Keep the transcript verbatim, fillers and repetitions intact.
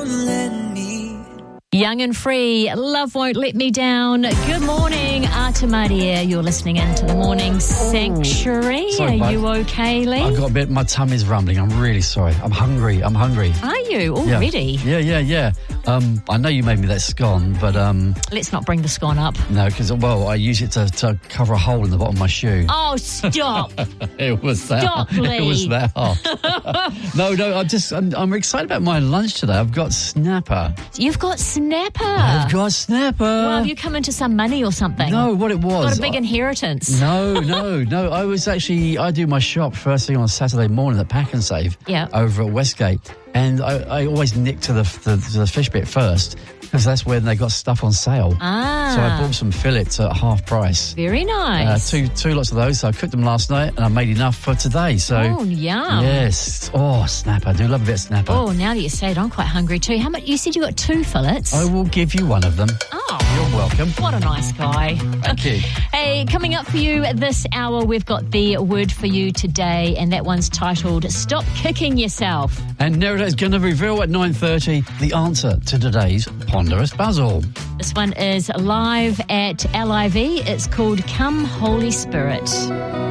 let me. Young and Free, Love Won't Let Me Down. Good morning, Ata Maria. You're listening into the Morning Sanctuary. Sorry, Are mate. you okay, Lee? I've got a bit, my tummy's rumbling. I'm really sorry. I'm hungry. I'm hungry. Are you already? Yeah, yeah, yeah. yeah. Um, I know you made me that scone, but um, Let's not bring the scone up. no, because, well, I use it to, to cover a hole in the bottom of my shoe. Oh, stop. It was that. Stop, Lee. It was that hard. no, no, I just, I'm, I'm excited about my lunch today. I've got snapper. You've got snapper. I've got snapper. Well, have you come into some money or something? No, what it was. Got a big I- inheritance. No, no, no. I was actually, I do my shop first thing on Saturday morning at Pack and Save Yeah. over at Westgate. And I, I always nick to the, the, to the fish bit first because that's when they got stuff on sale. Ah. So I bought some fillets at half price. Very Uh, nice. two two lots of those. So I cooked them last night and I made enough for today. So Oh, yum. yes. Oh, snapper. I do love a bit of snapper. Oh, now that you say it, I'm quite hungry too. How much? You said you got two fillets. I will give you one of them. Oh, You're welcome. what a nice guy. Thank you. Hey, coming up for you this hour, we've got the word for you today, and that one's titled Stop Kicking Yourself. And Nerida is going to reveal at nine thirty the answer to today's ponderous puzzle. This one is live at L I V. It's called Come Holy Spirit.